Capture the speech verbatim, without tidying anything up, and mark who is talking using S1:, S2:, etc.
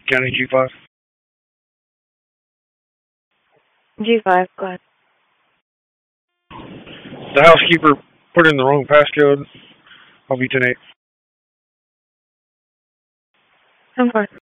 S1: County G five.
S2: G five, go ahead.
S1: The housekeeper put in the wrong passcode. I'll be ten eight.
S2: ten four.